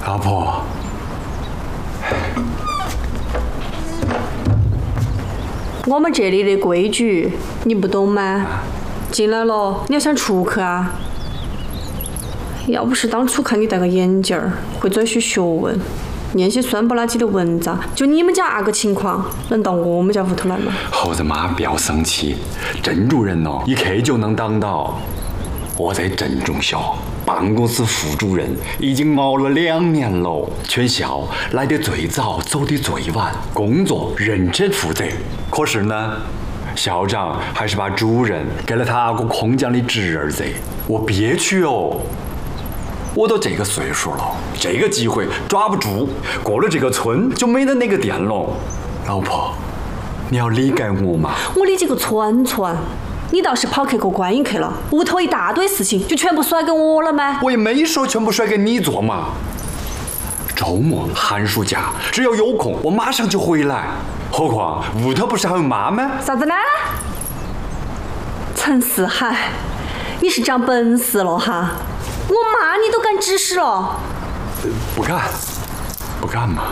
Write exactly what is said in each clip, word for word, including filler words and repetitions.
老婆， 我们这里的规矩你不懂吗？进来了，你要想出去啊！要不是当初看你戴个眼镜儿，会转些学问，念些酸不拉几的文章，就你们家那个情况，能到我们家屋头来吗？ 猴子妈，不要生气，郑主任哦，一看就能当到。我在郑中校办公室副主任，已经熬了两年了，全校来得最早，走得最晚，工作认真负责。可是呢，校长还是把主任给了他那个空降的侄儿子，我憋屈哦。我都这个岁数了，这个机会抓不住，过了这个村就没得那个店了。老婆，你要理解我嘛？ 我理解个串串。你倒是跑去过观音去了，屋头一大堆事情就全部甩给我了吗？ 我也没说全部甩给你做嘛。周末、寒暑假，只要有空，我马上就回来。何况屋头不是还有妈吗？ 啥子呢？陈四海，你是长本事了哈！我骂你都敢指使了？ 不敢，不敢嘛。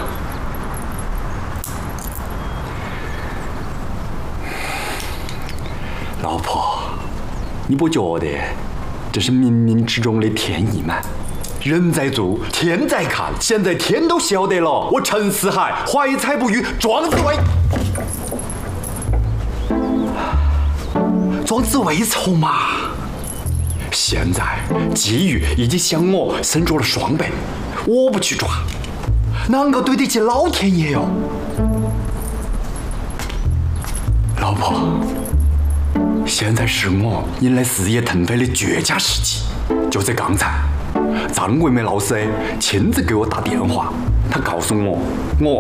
老婆，你不觉得这是冥冥之中的天意吗？人在做，天在看，现在天都晓得了，我陈四海怀才不遇，壮志未壮志未酬嘛。现在机遇已经向我伸出了双臂，我不去抓，啷个对得起老天爷哟？老婆，现在是我引来事业腾飞的绝佳时机。就在刚才，张桂梅老师亲自给我打电话，她告诉我，我